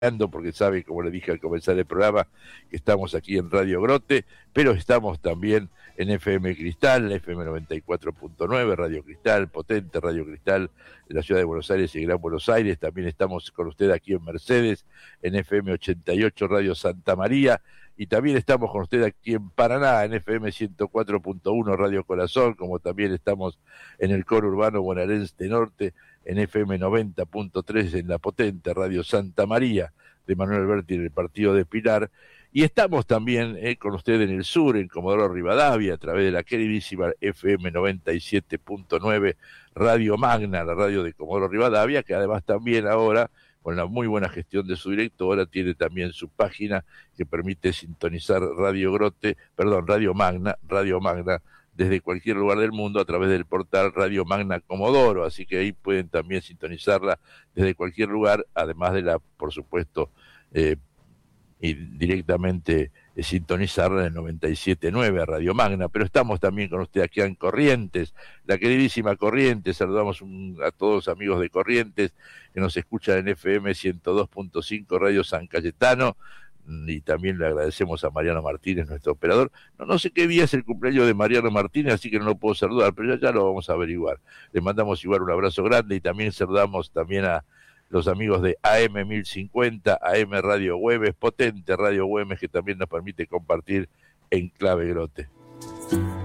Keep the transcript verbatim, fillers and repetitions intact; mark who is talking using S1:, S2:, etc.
S1: porque sabe, como le dije al comenzar el programa, que estamos aquí en Radio Grote, pero estamos también en F M Cristal, F M noventa y cuatro punto nueve, Radio Cristal, potente Radio Cristal, en la ciudad de Buenos Aires y Gran Buenos Aires. También estamos con usted aquí en Mercedes, en F M ochenta y ocho Radio Santa María, y también estamos con usted aquí en Paraná, en F M ciento cuatro punto uno Radio Corazón, como también estamos en el coro urbano bonaerense norte, en F M noventa punto tres en la potente Radio Santa María de Manuel Alberti en el partido de Pilar, y estamos también eh, con usted en el sur, en Comodoro Rivadavia, a través de la queridísima F M noventa y siete punto nueve Radio Magna, la radio de Comodoro Rivadavia, que además también ahora, con la muy buena gestión de su directora, tiene también su página que permite sintonizar Radio Grote, perdón, Radio Magna, Radio Magna, desde cualquier lugar del mundo a través del portal Radio Magna Comodoro, así que ahí pueden también sintonizarla desde cualquier lugar, además de la, por supuesto, eh, y directamente eh, sintonizarla en el noventa y siete punto nueve a Radio Magna. Pero estamos también con usted aquí en Corrientes, la queridísima Corrientes. Saludamos un, a todos los amigos de Corrientes que nos escuchan en F M ciento dos punto cinco Radio San Cayetano, y también le agradecemos a Mariano Martínez, nuestro operador. No, no sé qué día es el cumpleaños de Mariano Martínez, así que no lo puedo saludar, pero ya, ya lo vamos a averiguar. Le mandamos igual un abrazo grande, y también saludamos también a los amigos de A M mil cincuenta, A M Radio Güemes, potente Radio Güemes, que también nos permite compartir en Clave Grote.